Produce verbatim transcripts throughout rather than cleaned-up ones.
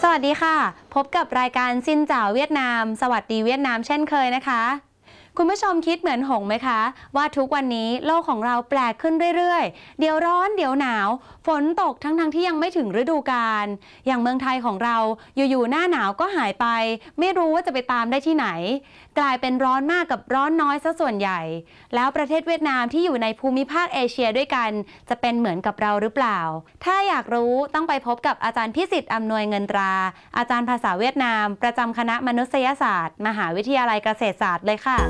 วัสดีค่ะพบกับรายการซินจ่าวเวียดนามสวัสดีเวียดนามเช่นเคยนะคะคุณผู้ชมคิดเหมือนหงไหมคะว่าทุกวันนี้โลกของเราแปลกขึ้นเรื่อยๆเดี๋ยวร้อนเดี๋ยวหนาวฝนตกทั้งๆที่ยังไม่ถึงฤดูกาลอย่างเมืองไทยของเราอยู่ๆหน้าหนาวก็หายไปไม่รู้ว่าจะไปตามได้ที่ไหนกลายเป็นร้อนมากกับร้อนน้อยซะส่วนใหญ่แล้วประเทศเวียดนามที่อยู่ในภูมิภาคเอเชียด้วยกันจะเป็นเหมือนกับเราหรือเปล่าถ้าอยากรู้ต้องไปพบกับอาจารย์พิสิทธิ์อำนวยเงินตราอาจารย์ภาษาเวียดนามประจำคณะมนุษยศาสตร์มหาวิทยาลัยเกษตรศาสตร์เลยค่ะ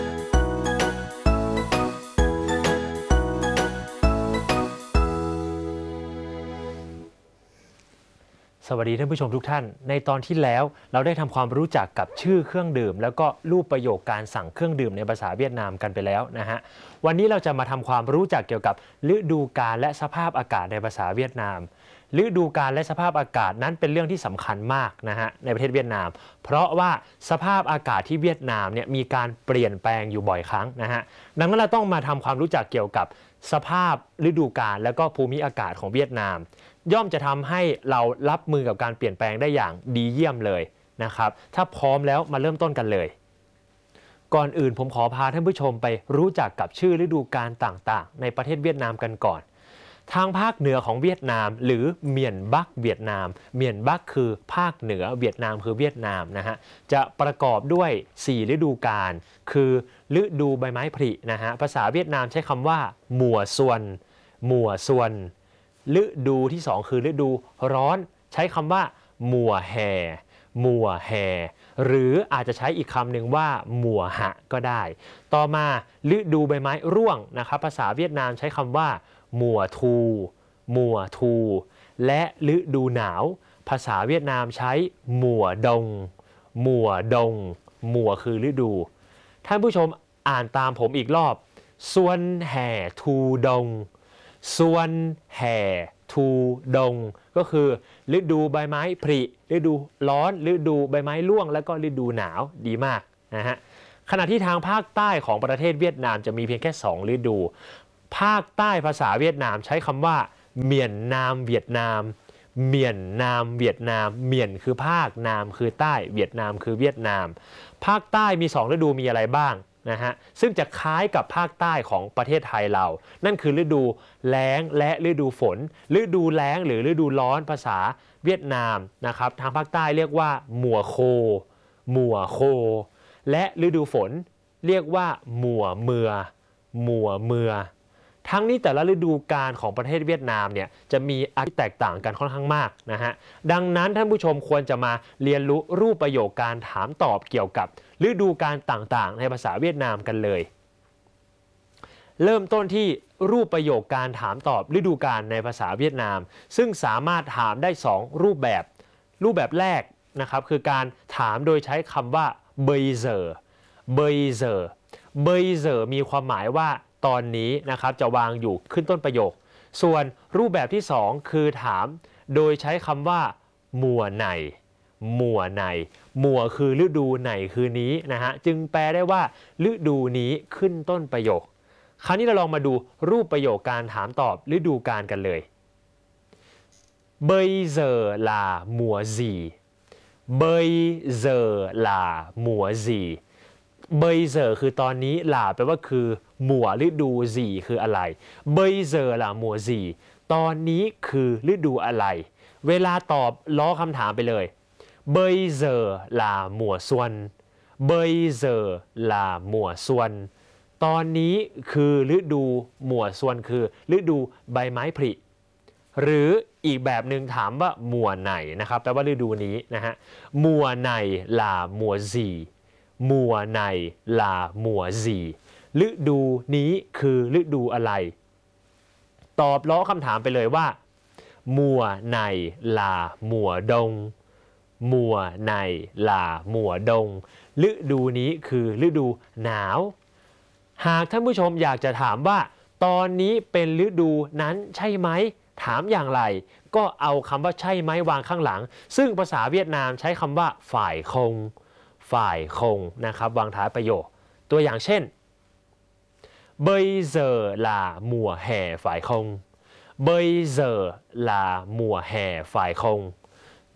สวัสดีท่านผู้ชมทุกท่านในตอนที่แล้วเราได้ทำความรู้จักกับชื่อเครื่องดื่มแล้วก็รูปประโยคการสั่งเครื่องดื่มในภาษาเวียดนามกันไปแล้วนะฮะวันนี้เราจะมาทำความรู้จักเกี่ยวกับฤดูกาลและสภาพอากาศในภาษาเวียดนามฤดูกาลและสภาพอากาศนั้นเป็นเรื่องที่สำคัญมากนะฮะในประเทศเวียดนามเพราะว่าสภาพอากาศที่เวียดนามเนี่ยมีการเปลี่ยนแปลงอยู่บ่อยครั้งนะฮะดังนั้นเราต้องมาทำความรู้จักเกี่ยวกับสภาพฤดูกาลและก็ภูมิอากาศของเวียดนามย่อมจะทำให้เรารับมือกับการเปลี่ยนแปลงได้อย่างดีเยี่ยมเลยนะครับถ้าพร้อมแล้วมาเริ่มต้นกันเลยก่อนอื่นผมขอพาท่านผู้ชมไปรู้จักกับชื่อฤดูกาลต่างๆในประเทศเวียดนามกันก่อนทางภาคเหนือของเวียดนามหรือเมียนบักเวียดนามเมียนบักคือภาคเหนือเวียดนามคือเวียดนามนะฮะจะประกอบด้วยสี่ฤดูกาลคือฤดูใบไม้ผลินะฮะภาษาเวียดนามใช้คำว่าหมัวส่วนหมัวส่วนฤดูที่สองคือฤดูร้อนใช้คำว่าหมัวแห่หมัวแห่หรืออาจจะใช้อีกคำหนึ่งว่าหมัวหะก็ได้ต่อมาฤดูใบไม้ร่วงนะครับภาษาเวียดนามใช้คำว่าหมัวทูหมัวทูและฤดูหนาวภาษาเวียดนามใช้หมัวดงหมัวดงหมัวคือฤดูท่านผู้ชมอ่านตามผมอีกรอบส่วนแห่ทูดงส่วนแห่ทูดงก็คือฤดูใบไม้ผลิฤดูร้อนฤดูใบไม้ร่วงแล้วก็ฤดูหนาวดีมากนะฮะขณะที่ทางภาคใต้ของประเทศเวียดนามจะมีเพียงแค่สองฤดูภาคใต้ภาษาเวียดนามใช้คำว่าเมียนนามเวียดนามเมียนนามเวียดนามเมียนคือภาคนามคือใต้เวียดนามคือเวียดนามภาคใต้มีสองฤดูมีอะไรบ้างนะฮะซึ่งจะคล้ายกับภาคใต้ของประเทศไทยเรานั่นคือฤดูแล้งและฤดูฝนฤดูแล้งหรือฤดูร้อนภาษาเวียดนามนะครับทางภาคใต้เรียกว่าหมัวโคหมัวโคและฤดูฝนเรียกว่าหมัวเมือหมัวเมือทั้งนี้แต่ละฤดูกาลของประเทศเวียดนามเนี่ยจะมีอาการแตกต่างกันค่อนข้างมากนะฮะดังนั้นท่านผู้ชมควรจะมาเรียนรู้รูปประโยคการถามตอบเกี่ยวกับฤดูกาลต่างๆในภาษาเวียดนามกันเลยเริ่มต้นที่รูปประโยคการถามตอบฤดูกาลในภาษาเวียดนามซึ่งสามารถถามได้สองรูปแบบรูปแบบแรกนะครับคือการถามโดยใช้คำว่าเบยเซอร์เบยเซอร์เบยเซอร์มีความหมายว่าตอนนี้นะครับจะวางอยู่ขึ้นต้นประโยคส่วนรูปแบบที่สองคือถามโดยใช้คำว่ามัวไหนมัวไหนมัวคือฤดูไหนคือนี้นะฮะจึงแปลได้ว่าฤดูนี้ขึ้นต้นประโยคคราวนี้เราลองมาดูรูปประโยคการถามตอบฤดูกาลกันเลยเบยเซอร์ลามัวซีเบยเซอร์ลามัวซีเบยเซอร์คือตอนนี้หลาแปลว่าคือหมัวฤดูซีคืออะไรเบยเซอร์ลามัวซีตอนนี้คือฤดูอะไรเวลาตอบล้อคำถามไปเลยเบยเซอร์ลาหมัวส่วนเบยเซอร์ลาหมัวส่วนตอนนี้คือฤดูหมัวส่วนคือฤดูใบไม้ผลิหรืออีกแบบหนึ่งถามว่ามัวไหนนะครับแปลว่าฤดูนี้นะฮะมัวไหนลามัวซีมัวในลามัวซีฤดูนี้คือฤดูอะไรตอบล้อคำถามไปเลยว่ามัวในลามัวดงมัวในลามัวดงฤดูนี้คือฤดูหนาวหากท่านผู้ชมอยากจะถามว่าตอนนี้เป็นฤดูนั้นใช่ไหมถามอย่างไรก็เอาคำว่าใช่ไหมวางข้างหลังซึ่งภาษาเวียดนามใช้คำว่าฝ่ายคงฝ่ายคงนะครับวางท้ายประโยคตัวอย่างเช่นเบยเซอร์ลาหมัวแห่ฝ่ายคงเบยเซอร์ลาหมัวแห่ฝ่ายคง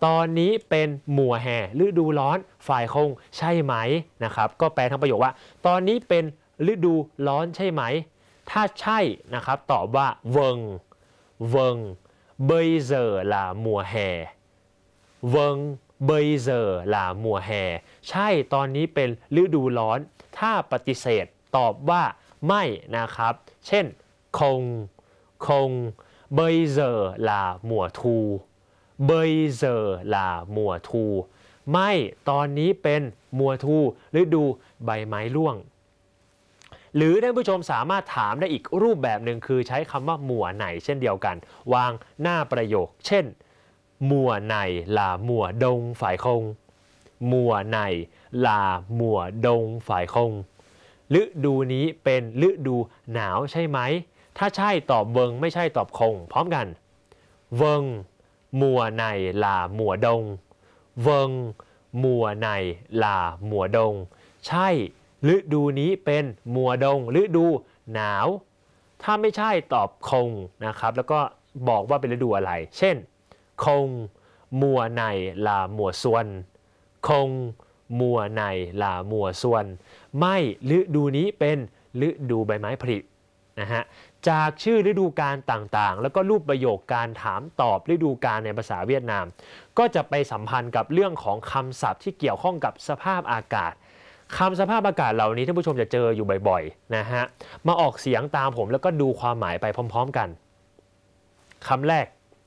ตอนนี้เป็นมัวแห่ฤดูร้อนฝ่ายคงใช่ไหมนะครับก็แปลทั้งประโยคว่าตอนนี้เป็นฤดูร้อนใช่ไหมถ้าใช่นะครับตอบว่าเวิงเวิงเบยเจอลามัวแห่เวิงเบยเจอลามัวแห่ใช่ตอนนี้เป็นฤดูร้อนถ้าปฏิเสธตอบว่าไม่นะครับเช่นคงคงเบยเจอลามัวทูเบยเจอลามัวทูไม่ตอนนี้เป็นมัวทูฤดูใบไม้ร่วงหรือท่านผู้ชมสามารถถามได้อีกรูปแบบหนึ่งคือใช้คำว่ามัวไหนเช่นเดียวกันวางหน้าประโยคเช่นมัวไหนลามัวดงฝ่ายคงมัวไหนลามัวดงฝ่ายคงฤดูนี้เป็นฤดูหนาวใช่ไหมถ้าใช่ตอบเวิงไม่ใช่ตอบคงพร้อมกันเวิงมัวในลามัวดงเวิงมัวในลามัวดงใช่ฤดูนี้เป็นมัวดงฤดูหนาวถ้าไม่ใช่ตอบคงนะครับแล้วก็บอกว่าเป็นฤดูอะไรเช่นคงมัวในลามัวส่วนคงมัวในลามัวส่วนไม่ฤดูนี้เป็นฤดูใบไม้ผลินะฮะจากชื่อฤดูกาลต่างๆแล้วก็รูปประโยคการถามตอบฤดูกาลในภาษาเวียดนามก็จะไปสัมพันธ์กับเรื่องของคำศัพท์ที่เกี่ยวข้องกับสภาพอากาศคำสภาพอากาศเหล่านี้ท่านผู้ชมจะเจออยู่บ่อยๆนะฮะมาออกเสียงตามผมแล้วก็ดูความหมายไปพร้อมๆกันคำแรก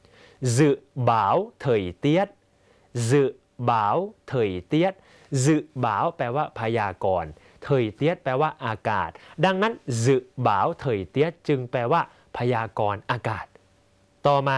dự báo thời tiết dự báo thời tiết dự báo แปลว่าพยากรณ์thời tiết แปลว่าอากาศดังนั้น dự báo thời tiết จึงแปลว่าพยากรณ์อากาศต่อมา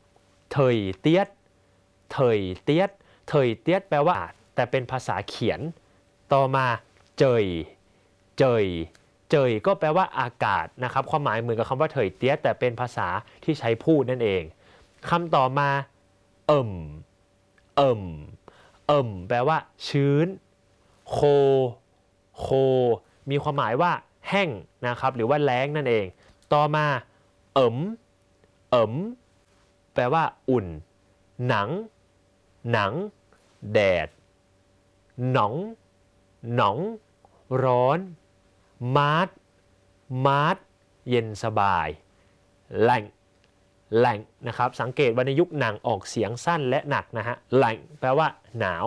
thời tiết thời tiết thời tiết แปลว่าแต่เป็นภาษาเขียนต่อมาเจยเจยเจยก็แปลว่าอากาศนะครับความหมายเหมือนกับคำว่าเถยเตี้ยแต่เป็นภาษาที่ใช้พูดนั่นเองคำต่อมาเอิ่มเอิ่มเอิ่มแปลว่าชื้นโคโคมีความหมายว่าแห้งนะครับหรือว่าแล้งนั่นเองต่อมาเอิ่มเอิ่มแปลว่าอุ่นหนังหนังแดดหนองหนองร้อนมาร์ทมาร์ทเย็นสบายแหล่งแหล่งนะครับสังเกตว่าในยุคหนังออกเสียงสั้นและหนักนะฮะแหล่งแปลว่าหนาว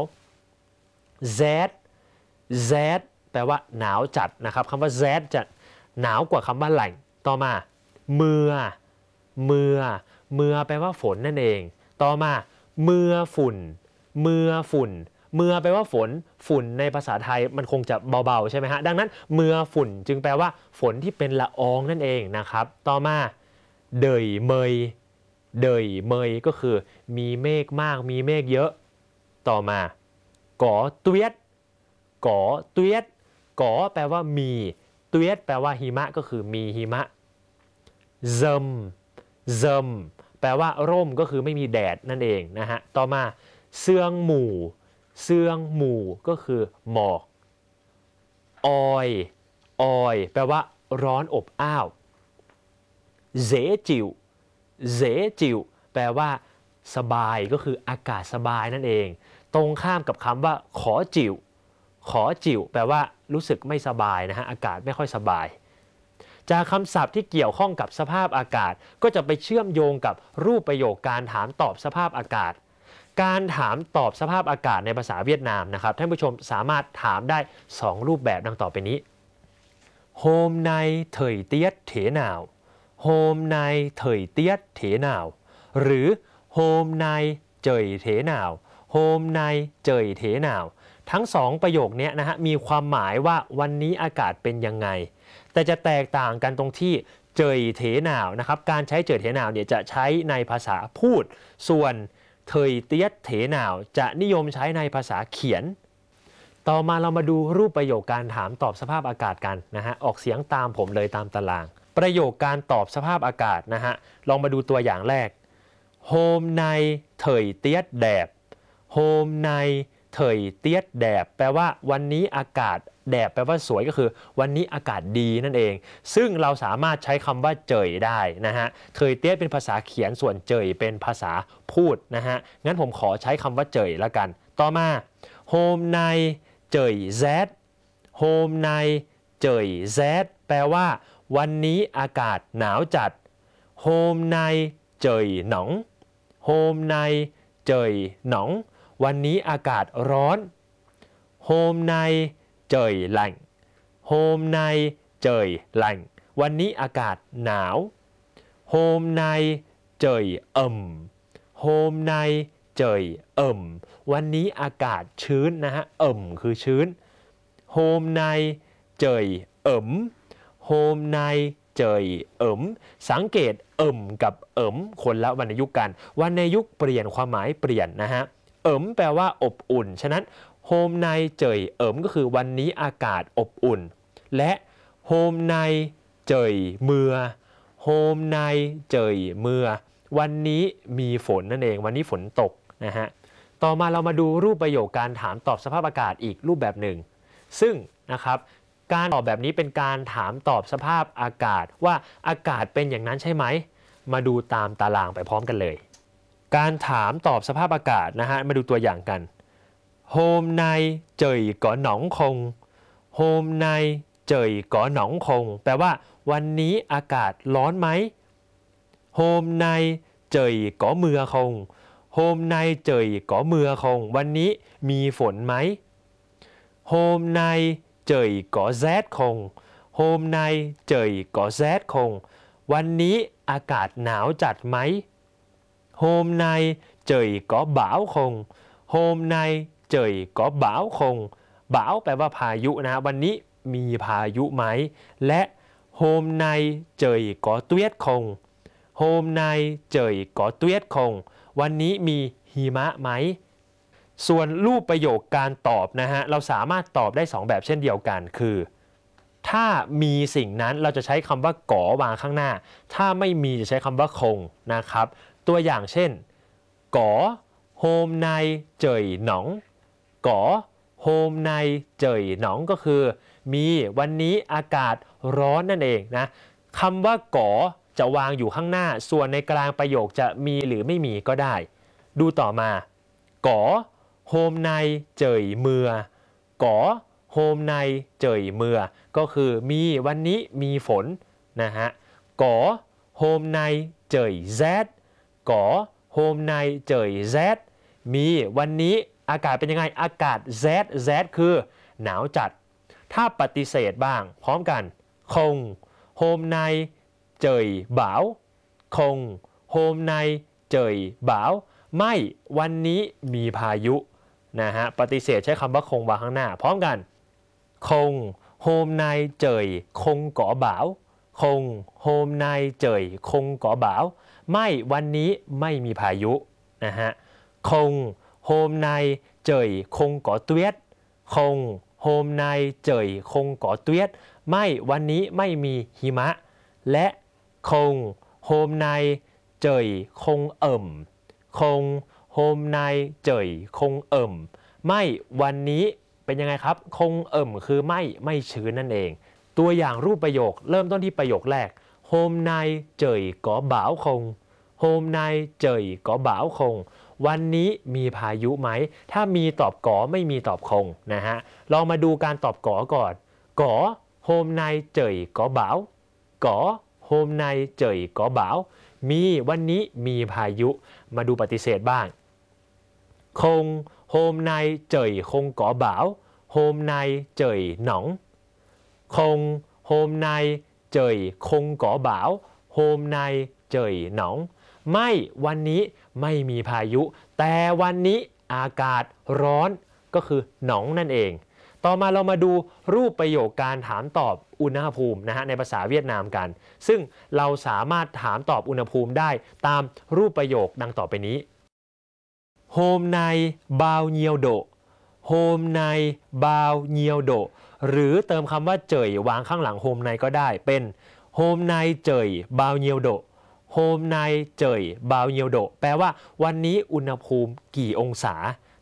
Z Z แปลว่าหนาวจัดนะครับคำว่า Z จะหนาวกว่าคำว่าแหล่งต่อมาเมื่อเมื่อเมื่อแปลว่าฝนนั่นเองต่อมาเมื่อฝุ่นเมื่อฝุ่นเมื่อแปลว่าฝนฝุ่นในภาษาไทยมันคงจะเบาๆใช่ไหมฮะดังนั้นเมื่อฝุ่นจึงแปลว่าฝนที่เป็นละอองนั่นเองนะครับต่อมาเดยเมยเดยเมยก็คือมีเมฆมากมีเมฆเยอะต่อมาก่อเตียดก่อเตียดก่อแปลว่ามีเตียดแปลว่าหิมะก็คือมีหิมะเซิมเซิมแปลว่าร่มก็คือไม่มีแดดนั่นเองนะฮะต่อมาเสื่องหมู่เสื่องหมู่ก็คือหมอกออยออยแปลว่าร้อนอบอ้าวเสจิวเสจิวแปลว่าสบายก็คืออากาศสบายนั่นเองตรงข้ามกับคำว่าขอจิวขอจิวแปลว่ารู้สึกไม่สบายนะฮะอากาศไม่ค่อยสบายจากคำศัพท์ที่เกี่ยวข้องกับสภาพอากาศก็จะไปเชื่อมโยงกับรูปประโยคการถามตอบสภาพอากาศการถามตอบสภาพอากาศในภาษาเวียดนามนะครับท่านผู้ชมสามารถถามได้สองรูปแบบดังต่อไปนี้ Hôm nay thời tiết thế nào Hôm nay thời tiết thế nào หรือ Hôm nay trời thế nào Hôm nay trời thế nào ทั้งสองประโยคนี้นะฮะมีความหมายว่าวันนี้อากาศเป็นยังไงแต่จะแตกต่างกันตรงที่เจยเถหนาวนะครับการใช้เจยเถหนาวเนี่ยจะใช้ในภาษาพูดส่วนเถยเตียดเถหนาวจะนิยมใช้ในภาษาเขียนต่อมาเรามาดูรูปประโยคการถามตอบสภาพอากาศกันนะฮะออกเสียงตามผมเลยตามตารางประโยคการตอบสภาพอากาศนะฮะลองมาดูตัวอย่างแรก Hôm nay thời tiết đẹp Hôm nay เถยเตี้ยแดบแปลว่าวันนี้อากาศแดดแปลว่าสวยก็คือวันนี้อากาศดีนั่นเองซึ่งเราสามารถใช้คำว่าเจยได้นะฮะเถยเตี้ยเป็นภาษาเขียนส่วนเจยเป็นภาษาพูดนะฮะงั้นผมขอใช้คำว่าเจยละกันต่อมาโฮมในเจยแซดโฮมในเจยแซดแปลว่าวันนี้อากาศหนาวจัดโฮมในเจยหนองโฮมในเจยหนองวันนี้อากาศร้อนโฮมในเจยหลั่งโฮมในเจยหลั่งวันนี้อากาศหนาวโฮมในเจยเอิ่มโฮมในเจยเอิ่มวันนี้อากาศชื้นนะฮะเอิ่มคือชื้นโฮมในเจยเอิ่มโฮมในเจยเอิ่มสังเกตเอิ่มกับเอิ่มคนละวรรณยุกต์กันวรรณยุกต์เปลี่ยนความหมายเปลี่ยนนะฮะเอิ่มแปลว่าอบอุ่นฉะนั้นโฮมในเจยเอิ่มก็คือวันนี้อากาศอบอุ่นและโฮมในเจยเมือโฮมในเจยเมือวันนี้มีฝนนั่นเองวันนี้ฝนตกนะฮะต่อมาเรามาดูรูปประโยคการถามตอบสภาพอากาศอีกรูปแบบหนึ่งซึ่งนะครับการตอบแบบนี้เป็นการถามตอบสภาพอากาศว่าอากาศเป็นอย่างนั้นใช่ไหมมาดูตามตารางไปพร้อมกันเลยการถามตอบสภาพอากาศนะฮะมาดูตัวอย่างกันโฮมในเจยก่อหนองคงโฮมในเจยก่อหนองคงแปลว่าวันนี้อากาศร้อนไหมโฮมในเจยก่อเมือคงโฮมในเจยก่อเมือคงวันนี้มีฝนไหมโฮมในเจยก่อแซดคงโฮมในเจยก่อแซดคงวันนี้อากาศหนาวจัดไหมโฮมในเจยก่อบ่าวคงโฮมในเจยก่อบ่าวคงบ่าวแปลว่าพายุนะวันนี้มีพายุไหมและโฮมในเจยก่อเตี้ยคงโฮมในเจยก่อเตี้ยคงวันนี้มีหิมะไหมส่วนรูปประโยคการตอบนะฮะเราสามารถตอบได้สองแบบเช่นเดียวกันคือถ้ามีสิ่งนั้นเราจะใช้คำว่าก่อวางข้างหน้าถ้าไม่มีจะใช้คำว่าคงนะครับตัวอย่างเช่นก่อโฮมในเจยหนองก่อโฮมในเจยหนองก็คือมีวันนี้อากาศร้อนนั่นเองนะคำว่าก่อจะวางอยู่ข้างหน้าส่วนในกลางประโยคจะมีหรือไม่มีก็ได้ดูต่อมาก่อโฮมในเจยเมือก่อโฮมในเจยเมือก็คือมีวันนี้มีฝนนะฮะก่อโฮมในเจยแซดก่อโฮมในเจยแซดมีวันนี้อากาศเป็นยังไงอากาศแซดแซดคือหนาวจัดถ้าปฏิเสธบ้างพร้อมกันคงโฮมในเจยบ่าวคงโฮมในเจยบ่าวไม่วันนี้มีพายุนะฮะปฏิเสธใช้คำว่าคงวางข้างหน้าพร้อมกันคงโฮมในเจยคงก่อบ่าวคงโฮมในเจยคงก่อบ่าวไม่วันนี้ไม่มีพายุนะฮะคงโฮมในเจยคงก่อเตี้ยคงโฮมในเจยคงก่อเตี้ยไม่วันนี้ไม่มีหิมะและคงโฮมในเจยคงเอิ่มคงโฮมในเจยคงเอิ่มไม่วันนี้เป็นยังไงครับคงเอิ่มคือไม่ไม่ชื้นนั่นเองตัวอย่างรูปประโยคเริ่มต้นที่ประโยคแรกโฮมในเจยก่อบ่าวคงโฮมในเจยก่อบ่าวคงวันนี้มีพายุไหมถ้ามีตอบก่อไม่มีตอบคงนะฮะลองมาดูการตอบก่อก่อนก่อโฮมในเจยก่อบ่าวก่อโฮมในเจยก่อบ่าวมีวันนี้มีพายุมาดูปฏิเสธบ้างคงโฮมในเจยคงก่อบ่าวโฮมในเจยหนองคงโฮมในเจยคงก่อบ่าวโฮมในเจยหนองไม่วันนี้ไม่มีพายุแต่วันนี้อากาศร้อนก็คือหนองนั่นเองต่อมาเรามาดูรูปประโยคการถามตอบอุณหภูมินะฮะในภาษาเวียดนามกันซึ่งเราสามารถถามตอบอุณหภูมิได้ตามรูปประโยคดังต่อไปนี้โฮมในบาวเนียวโดโฮมในบาวเนียวโดหรือเติมคำว่าเจยวางข้างหลังโฮมในก็ได้เป็นโฮมในเจยบาวเนียวโดโฮมในเจยบาวเนียวโดแปลว่าวันนี้อุณหภูมิกี่องศา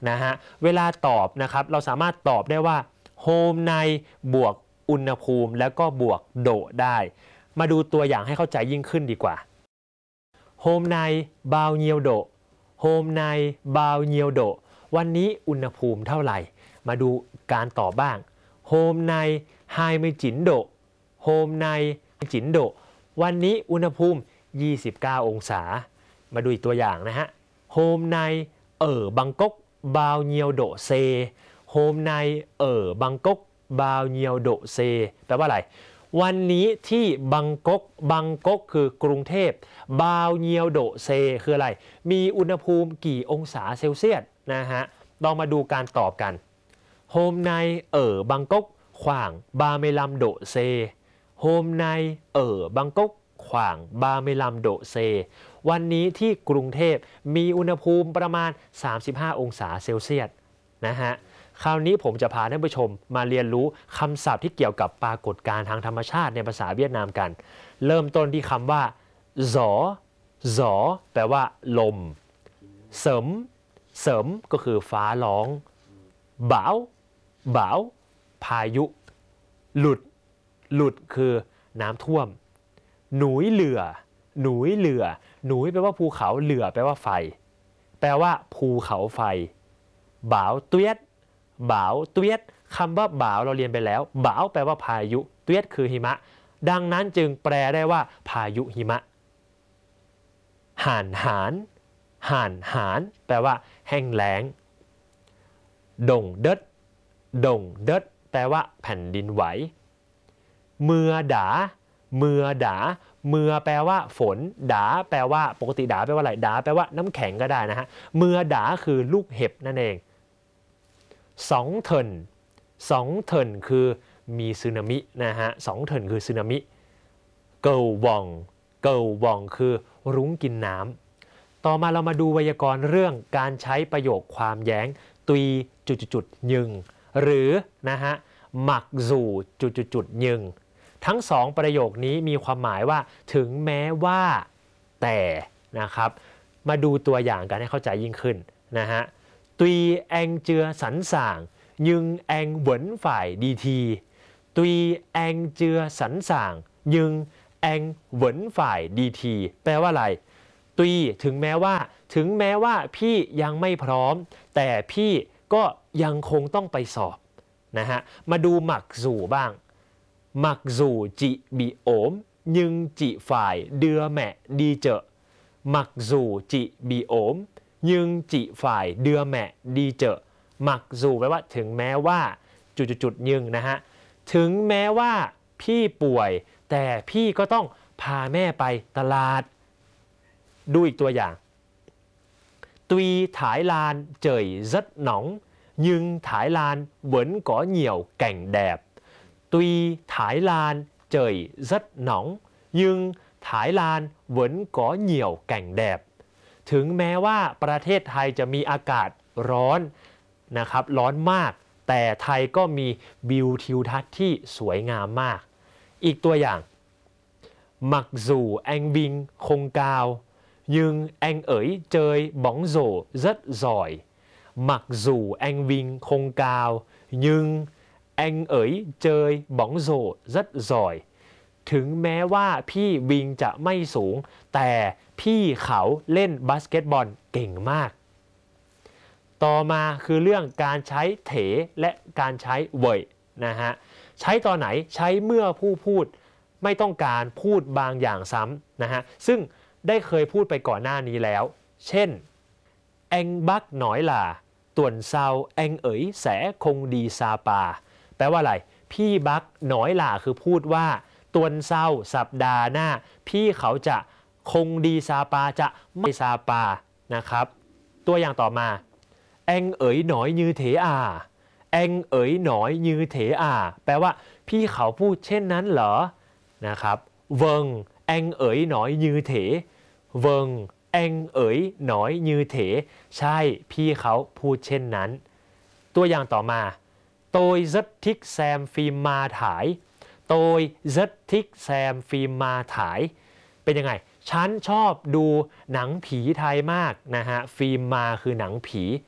นะฮะเวลาตอบนะครับเราสามารถตอบได้ว่าโฮมในบวกอุณหภูมิแล้วก็บวกโดได้มาดูตัวอย่างให้เข้าใจยิ่งขึ้นดีกว่าโฮมในบาวเนียวโดโฮมในบาวเนียวโดวันนี้อุณหภูมิเท่าไหร่มาดูการตอบบ้างโฮมในไฮไม่จินโดโฮมในจินโดวันนี้อุณหภูมิยี่สิบเก้าองศามาดูอีกตัวอย่างนะฮะโฮมในเอ๋อบังกกบาวเนียวโดเซโฮมในเอ๋อบังกกบาวเนียวโดเซแปลว่าอะไรวันนี้ที่บังกกบังกกคือกรุงเทพบาวเนียวโดเซคืออะไรมีอุณหภูมิกี่องศาเซลเซียสนะฮะลองมาดูการตอบกันโฮมในเอ๋อบังกกขว่างบาเมลัมโดเซโฮมในเอ๋อบังกกขว่างบาเมลัมโดเซวันนี้ที่กรุงเทพมีอุณหภูมิประมาณสามสิบห้าองศาเซลเซียสนะฮะคราวนี้ผมจะพาท่านผู้ชมมาเรียนรู้คำศัพท์ที่เกี่ยวกับปรากฏการณ์ทางธรรมชาติในภาษาเวียดนามกันเริ่มต้นที่คำว่าหอหอแปลว่าลมเสริมเสริมก็คือฟ้าร้องบ่าวบ่าวพายุหลุดหลุดคือน้ำท่วมหนุยเหลือหนุยเหลือหนุยแปลว่าภูเขาเหลือแปลว่าไฟแปลว่าภูเขาไฟบ่าวเตี้ยดบ่าวเตี้ยดคำว่าบ่าวเราเรียนไปแล้วบ่าวแปลว่าพายุเตี้ยดคือหิมะดังนั้นจึงแปลได้ว่าพายุหิมะห่านหานห่านหานแปลว่าแห้งแล้งดงเด็ดดงเด็ดแปลว่าแผ่นดินไหวเมือดาเมือดาเมือแปลว่าฝนดาแปลว่าปกติดาแปลว่าอะไรดาแปลว่าน้ำแข็งก็ได้นะฮะเมือดาคือลูกเห็บนั่นเองสองเทินสองเทินคือมีสึนามินะฮะสองเทินคือสึนามิเกลวองเกลวองคือรุ้งกินน้ำต่อมาเรามาดูไวยากรณ์เรื่องการใช้ประโยคความแย้งตุยจุดๆยึงหรือนะฮะหมักสู่จุดๆยึงทั้งสองประโยคนี้มีความหมายว่าถึงแม้ว่าแต่นะครับมาดูตัวอย่างกันให้เข้าใจยิ่งขึ้นนะฮะตุยแองเจือสันส่างยึงแองเหวินฝ่ายดีทีตุยแองเจือสันส่างยึงแองเหวินฝ่ายดีทีแปลว่าอะไรตุยถึงแม้ว่าถึงแม้ว่าพี่ยังไม่พร้อมแต่พี่ก็ยังคงต้องไปสอบนะฮะมาดูหมักสู่บ้างหมักสู่จิบีโอมยึงจิฝ่ายเดือแมะดีเจอหมักสู่จิบีโอมยึงจิฝ่ายเดือแมะดีเจอหมักสู่แปลว่าถึงแม้ว่าจุดๆยึงนะฮะถึงแม้ว่าพี่ป่วยแต่พี่ก็ต้องพาแม่ไปตลาดดูอีกตัวอย่างตุยถ่ายลานเจยrất nóng nhưng Thái Lan vẫn có nhiều cảnh đẹp tuy Thái Lan trời rất nóng nhưng Thái Lan vẫn có nhiều cảnh đẹp ถึงแม้ว่าประเทศไทยจะมีอากาศร้อนนะครับร้อนมากแต่ไทยก็มีวิวทิวทัศน์ที่สวยงามมากอีกตัวอย่างmặc dù anh Vinh không cao nhưng anh ấy chơi bóng rổ rất giỏi mặc dù anh Vinh không cao nhưng anh ấy chơi bóng rổ rất giỏi ถึงแม้ว่าพี่วิงจะไม่สูงแต่พี่เขาเล่นบาสเกตบอลเก่งมากต่อมาคือเรื่องการใช้เถและการใช้เว่ยนะฮะใช้ตอนไหนใช้เมื่อผู้พูดไม่ต้องการพูดบางอย่างซ้ำนะฮะซึ่งได้เคยพูดไปก่อนหน้านี้แล้วเช่น anh bác nói là tuần sau anh ấy sẽ không đi Sapa แปลว่าอะไรพี่บักน้อยล่ะคือพูดว่าตวนเศร้าสัปดาห์หน้าพี่เขาจะคงดีซาปาจะไม่ซาปานะครับตัวอย่างต่อมา anh ấy nói như thế à anh ấy nói như thế à แปลว่าพี่เขาพูดเช่นนั้นเหรอนะครับ vâng anh ấy nói như thế vâng anh ấy nói như thế ใช่พี่เขาพูดเช่นนั้นตัวอย่างต่อมา tôi rất thích xem phim ma thải tôi rất thích xem phim ma thải เป็นยังไงฉันชอบดูหนังผีไทยมากนะฮะฟิล์มมาคือหนังผี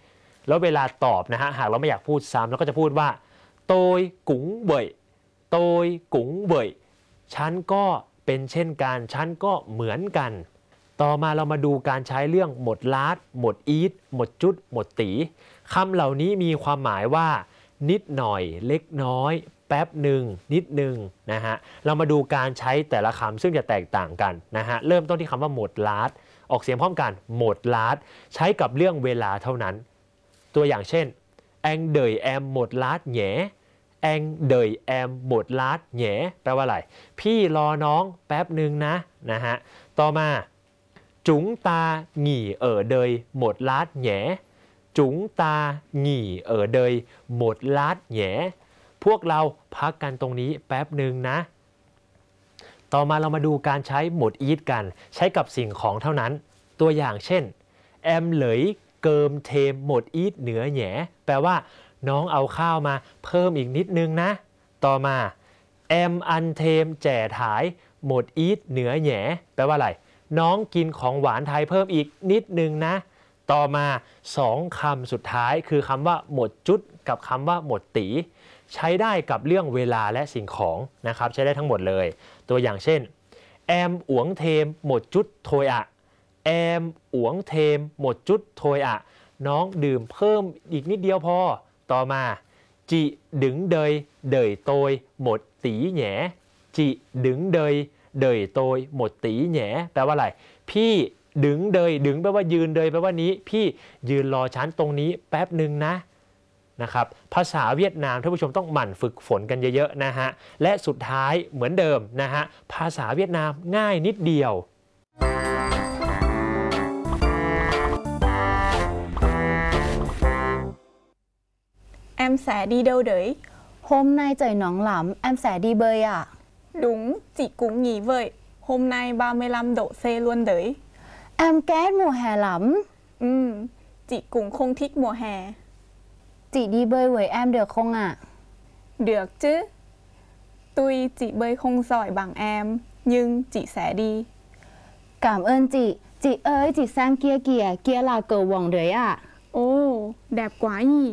แล้วเวลาตอบนะฮะหากเราไม่อยากพูดซ้ำเราก็จะพูดว่าโตยกุ๋งเว่ยโตยกุ๋งเว่ยฉันก็เป็นเช่นกันฉันก็เหมือนกันต่อมาเรามาดูการใช้เรื่องหมดลาดหมดอีทหมดจุดหมดตีคำเหล่านี้มีความหมายว่านิดหน่อยเล็กน้อยแป๊บหนึ่งนิดหนึ่งนะฮะเรามาดูการใช้แต่ละคำซึ่งจะแตกต่างกันนะฮะเริ่มต้นที่คำว่าหมดลาดออกเสียงพร้อมกันหมดลาดใช้กับเรื่องเวลาเท่านั้นตัวอย่างเช่นแองเดยแอมหมดลาดแหนแองเดยแอมหมดลาดแหนแปลว่าอะไรพี่รอน้องแป๊บหนึ่งนะนะฮะต่อมาจุ๋งตาหงี่เอ๋อเดยหมดลาดแหนจุ๋งตาหงี่เอ๋อเดยหมดลาดแหนพวกเราพักกันตรงนี้แป๊บหนึ่งนะต่อมาเรามาดูการใช้หมดอีทกันใช้กับสิ่งของเท่านั้นตัวอย่างเช่นแอมเหลยเกิมเทมหมดอีทเหนือแหนแปลว่าน้องเอาข้าวมาเพิ่มอีกนิดนึงนะต่อมาแอมอันเทมแจ่ถ่ายหมดอีทเหนือแหนแปลว่าอะไรน้องกินของหวานไทยเพิ่มอีกนิดนึงนะต่อมาสองคำสุดท้ายคือคำว่าหมดจุดกับคำว่าหมดตีใช้ได้กับเรื่องเวลาและสิ่งของนะครับใช้ได้ทั้งหมดเลยตัวอย่างเช่นแอมอวงเทมหมดจุดโทยอะแอมอวงเทมหมดจุดโทยอะน้องดื่มเพิ่มอีกนิดเดียวพอต่อมาจิดึงเดยเดยโตยหมดตีแหนจิดึงเดยเดยโตยหมดตีแหนแปลว่าอะไรพี่ดึงเดยดึงแปลว่ายืนเดยแปลว่านี้พี่ยืนรอฉันตรงนี้แป๊บหนึ่งนะนะครับภาษาเวียดนามท่านผู้ชมต้องหมั่นฝึกฝนกันเยอะๆนะฮะและสุดท้ายเหมือนเดิมนะฮะภาษาเวียดนามง่ายนิดเดียว Em sẽ đi đâu đấy? Hôm nay trời nóng lắm, em sẽ đi bơi ạ. Đúng, chị cũng nghĩ vậy. Hôm nay ba mươi lăm độ C luôn đấy. Em ghét mùa hè lắm. Ừ, chị cũng không thích mùa hè. Chị đi bơi với em được không ạ? Được chứ. Tuy chị bơi không giỏi bằng em, nhưng chị sẽ đi. Cảm ơn chị. Chị ơi, chị xem kia kìa, kia là cầu vồng đấy ạ. Ồ, đẹp quá nhỉ.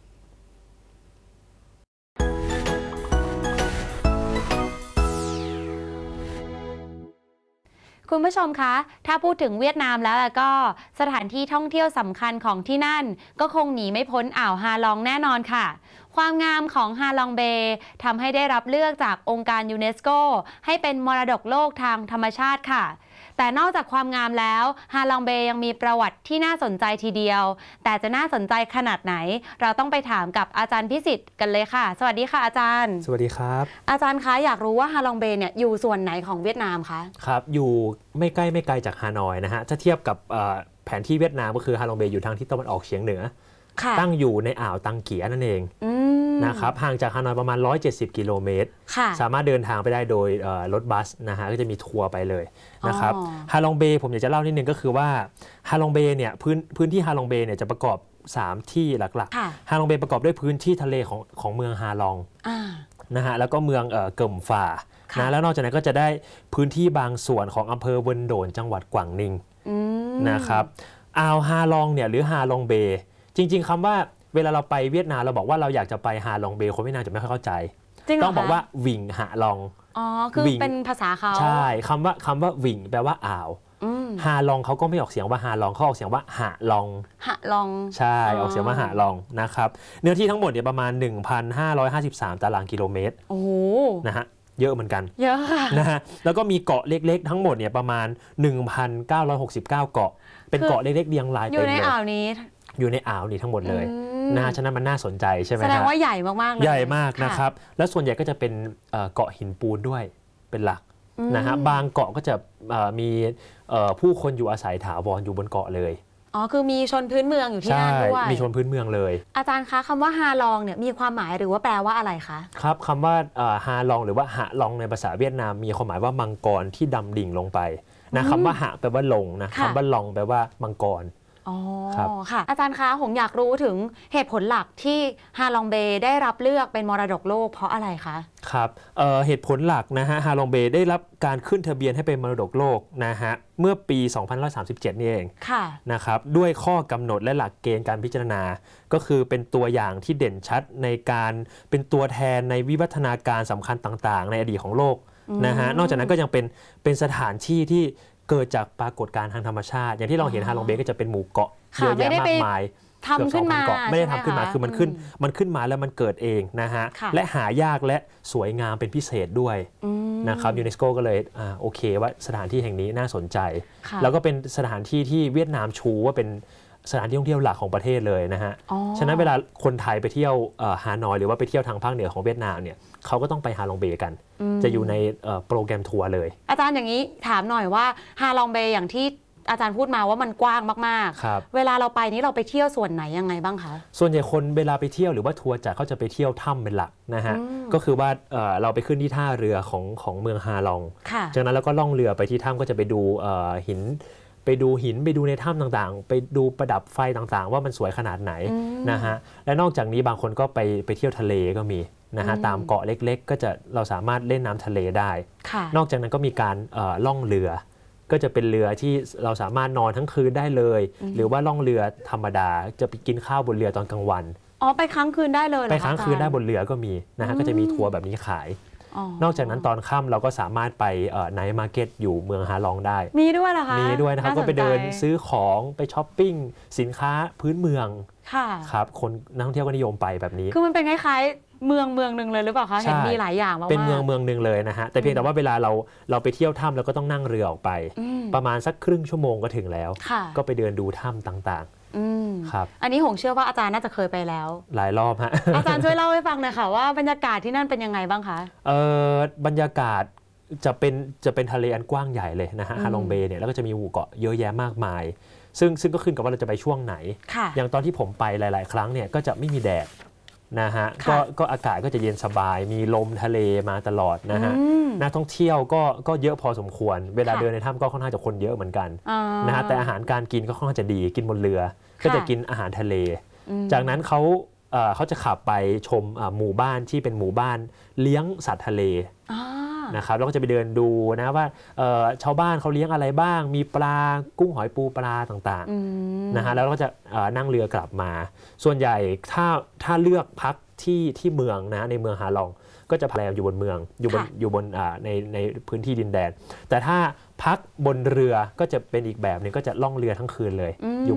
คุณผู้ชมคะถ้าพูดถึงเวียดนามแล้วก็สถานที่ท่องเที่ยวสำคัญของที่นั่นก็คงหนีไม่พ้นอ่าวฮาลองแน่นอนค่ะความงามของฮาลองเบย์ทำให้ได้รับเลือกจากองค์การยูเนสโกให้เป็นมรดกโลกทางธรรมชาติค่ะแต่นอกจากความงามแล้วฮาลองเบย์ยังมีประวัติที่น่าสนใจทีเดียวแต่จะน่าสนใจขนาดไหนเราต้องไปถามกับอาจารย์พิสิทธิ์กันเลยค่ะสวัสดีค่ะอาจารย์สวัสดีครับอาจารย์คะอยากรู้ว่าฮาลองเบย์เนี่ยอยู่ส่วนไหนของเวียดนามคะครับอยู่ไม่ใกล้ไม่ไกลจากฮานอยนะฮะถ้าเทียบกับแผนที่เวียดนามก็คือฮาลองเบย์อยู่ทางทิศตะวันออกเฉียงเหนือตั้งอยู่ในอ่าวตังเกียนั่นเองนะครับห่างจากฮานอยประมาณหนึ่งร้อยเจ็ดสิบกิโลเมตรสามารถเดินทางไปได้โดยรถบัสนะฮะก็จะมีทัวร์ไปเลยนะครับฮาลองเบย์ผมอยากจะเล่านิดนึงก็คือว่าฮาลองเบย์เนี่ยพื้นพื้นที่ฮาลองเบย์เนี่ยจะประกอบสามที่หลักๆฮาลองเบย์ประกอบด้วยพื้นที่ทะเลของของเมืองฮาลองนะฮะแล้วก็เมืองเกิ่มฝ่านะแล้วนอกจากนั้นก็จะได้พื้นที่บางส่วนของอำเภอเวินโดนจังหวัดกวางนิงนะครับอ่าวฮาลองเนี่ยหรือฮาลองเบย์จริงๆคำว่าเวลาเราไปเวียดนามเราบอกว่าเราอยากจะไปฮาลองเบย์คนเวียดนามจะไม่ค่อยเข้าใจต้องบอกว่าวิงฮาลองอ๋อคือเป็นภาษาเขาใช่คำว่าคำว่าวิงแปลว่าอ่าวฮาลองเขาก็ไม่ออกเสียงว่าฮาลองเขาออกเสียงว่าหาลองหาลองใช่ออกเสียงว่าหาลองนะครับเนื้อที่ทั้งหมดเนี่ยประมาณ หนึ่งพันห้าร้อยห้าสิบสาม ตารางกิโลเมตรโอ้โหนะฮะเยอะเหมือนกันเยอะค่ะนะฮะแล้วก็มีเกาะเล็กๆทั้งหมดเนี่ยประมาณ หนึ่งพันเก้าร้อยหกสิบเก้า เกาะเป็นเกาะเล็กๆเรียงรายเต็มเลยอยู่ในอ่าวนี้อยู่ในอ่าวนี่ทั้งหมดเลยนะฮะฉะนั้นมันน่าสนใจใช่ไหมครับแสดงว่าใหญ่มากๆเลยใหญ่มากนะครับแล้วส่วนใหญ่ก็จะเป็นเกาะหินปูนด้วยเป็นหลักนะฮะบางเกาะก็จะมีผู้คนอยู่อาศัยถาวรอยู่บนเกาะเลยอ๋อคือมีชนพื้นเมืองอยู่ที่นั่นด้วยมีชนพื้นเมืองเลยอาจารย์คะคำว่าฮาลองเนี่ยมีความหมายหรือว่าแปลว่าอะไรคะครับคำว่าฮาลองหรือว่าหะลองในภาษาเวียดนามมีความหมายว่ามังกรที่ดำดิ่งลงไปนะคำว่าหะแปลว่าลงนะคำว่าลองแปลว่ามังกรอ๋อครับค่ะ อาจารย์คะผมอยากรู้ถึงเหตุผลหลักที่ฮาลองเบย์ได้รับเลือกเป็นมรดกโลกเพราะอะไรคะครับเอ่อเหตุผลหลักนะฮะฮาลองเบย์ได้รับการขึ้นทะเบียนให้เป็นมรดกโลกนะฮะเมื่อปี สองพันหนึ่งร้อยสามสิบเจ็ด นี่เองค่ะนะครับด้วยข้อกำหนดและหลักเกณฑ์การพิจารณา ก็คือเป็นตัวอย่างที่เด่นชัดในการเป็นตัวแทนในวิวัฒนาการสำคัญต่างๆ ในอดีตของโลกนะฮะนอกจากนั้นก็ยังเป็นเป็นสถานที่ที่เกิดจากปรากฏการณ์ทางธรรมชาติ อย่างที่เราเห็นอ๋อฮาลองเบย์ก็จะเป็นหมู่เกาะค่ะเยอะแยะไม่ได้มาไปกมายทำขึ้นมาเกือบสองพันเกาะไม่ได้ทำขึ้นมาใช่ไหคือมันขึ้นอืมันขึ้นมาแล้วมันเกิดเองนะฮะค่ะและหายากและสวยงามเป็นพิเศษด้วยอืมนะครับยูเนสโกก็เลยอ่าโอเคว่าสถานที่แห่งนี้น่าสนใจค่ะแล้วก็เป็นสถานที่ที่เวียดนามชูว่าเป็นสถานที่ท่องเที่ยวหลักของประเทศเลยนะฮะอ๋อฉะนั้นเวลาคนไทยไปเที่ยวเอ่อฮานอยหรือว่าไปเที่ยวทางภาคเหนือของเวียดนามเนี่ยเขาก็ต้องไปฮาลองเบย์กันมจะอยู่ในเอ่อโปรแกรมทัวร์เลยอาจารย์อย่างนี้ถามหน่อยว่าฮาลองเบย์อย่างที่อาจารย์พูดมาว่ามันกว้างมากครับๆ เวลาเราไปนี้เราไปเที่ยวส่วนไหนยังไงบ้างคะส่วนใหญ่คนเวลาไปเที่ยวหรือว่าทัวร์จัดเขาจะไปเที่ยวถ้ำเป็นหลักนะฮะอืมก็คือว่าเอ่อเราไปขึ้นที่ท่าเรือของของเมืองฮาลองค่ะจากนั้นเราก็ล่องเรือไปที่ถ้ำก็จะไปดูเอ่อหิน ไปดูหินไปดูในถ้ำต่างๆ ไปดูประดับไฟต่างๆ ว่ามันสวยขนาดไหนอืมนะฮะและนอกจากนี้บางคนก็ไปไปเที่ยวทะเลก็มีนะฮะอืมตามเกาะเล็กๆ ก็จะเราสามารถเล่นน้ำทะเลได้ค่ะนอกจากนั้นก็มีการเอ่อล่องเรือ ก็จะเป็นเรือที่เราสามารถนอนทั้งคืนได้เลยอืมหรือว่าล่องเรือธรรมดาจะไปกินข้าวบนเรือตอนกลางวันอ๋อไปค้างคืนได้เลยเหรอไปคะค้างคืนได้บอจรย์นเรือก็มีนะฮะอืมก็จะมีทัวร์แบบนี้ขาย นอกจากนั้นตอนค่ำเราก็สามารถไปไนท์มาร์เก็ตอยู่เมืองฮาลองได้มีด้วยเหรอคะมีด้วยนะครับาก็ไปเดินสใจซื้อของไปช้อปปิ้งสินค้าพื้นเมืองค่ะครับคนนักท่องเที่ยวก็นิยมไปแบบนี้คือมันเป็นคล้ายๆเมืองเมืองหนึ่งเลยหรือเปล่าคะใช่เห็นมีหลายอย่างมากๆเป็นเมืองเมืองหนึ่งเลยนะฮะแต่เพียงแต่ว่าเวลาเราเราไปเที่ยวถ้ำเราก็ต้องนั่งเรือออกไปอืมประมาณสักครึ่งชั่วโมงก็ถึงแล้วค่ะก็ไปเดินดูถ้ำต่างอืมๆครับอันนี้หงเชื่อว่าอาจารย์น่าจะเคยไปแล้วหลายรอบฮะอาจารย์ช่วยเล่าให้ฟังหน่อยค่ะว่าบรรยากาศที่นั่นเป็นยังไงบ้างคะเอ่อบรรยากาศจะเป็นจะเป็นทะเลอันกว้างใหญ่เลยนะฮะอืมฮาลองเบย์เนี่ยแล้วก็จะมีหมู่เกาะเยอะแยะมากมาย ซึ่งซึ่งก็ขึ้นกับว่าเราจะไปช่วงไหนค่ะอย่างตอนที่ผมไปหลาย ๆ ครั้งเนี่ยก็จะไม่มีแดดนะฮะค่ะก็ก็อากาศก็จะเย็นสบาย มีลมทะเลมาตลอดนะฮะอืมนักท่องเที่ยวก็ก็เยอะพอสมควร เวลาค่ะเดินในถ้ำก็ค่อนข้างจะคนเยอะเหมือนกันอ่านะฮะแต่อาหารการกินก็ค่อนข้างจะดีกินบนเรือ ก็จะกินอาหารทะเลอืมจากนั้นเขาเอ่อเขาจะขับไปชมอ่าหมู่บ้านที่เป็นหมู่บ้านเลี้ยงสัตว์ทะเลอ่านะครับแล้วก็จะไปเดินดูนะว่าเอ่อชาวบ้านเขาเลี้ยงอะไรบ้าง มีปลากุ้งหอยปูปลาต่างอืมๆนะฮะแล้วก็จะเอ่อนั่งเรือกลับมา ส่วนใหญ่ถ้าถ้าเลือกพักที่ที่เมืองนะในเมืองฮาลอง ก็จะแพลวอยู่บนเมืองอยู่บนค่ะอยู่บนอ่าในในพื้นที่ดินแดน แต่ถ้าพักบนเรือก็จะเป็นอีกแบบหนึงก็จะล่องเรือทั้งคืนเลยอืมอยู่